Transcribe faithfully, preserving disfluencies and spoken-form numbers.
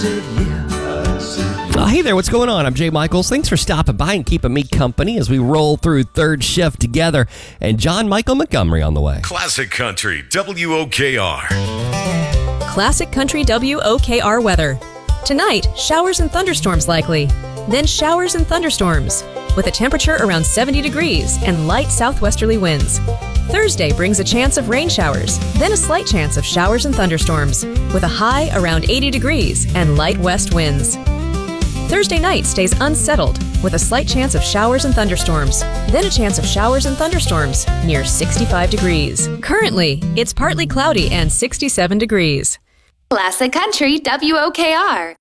Uh, hey there, what's going on? I'm Jay Michaels. Thanks for stopping by and keeping me company as we roll through third shift together. And John Michael Montgomery on the way. Classic Country W O K R. Classic Country W O K R weather. Tonight, showers and thunderstorms likely. Then showers and thunderstorms, with a temperature around seventy degrees and light southwesterly winds. Thursday brings a chance of rain showers, then a slight chance of showers and thunderstorms, with a high around eighty degrees and light west winds. Thursday night stays unsettled, with a slight chance of showers and thunderstorms, then a chance of showers and thunderstorms near sixty-five degrees. Currently, it's partly cloudy and sixty-seven degrees. Classic Country W O K R.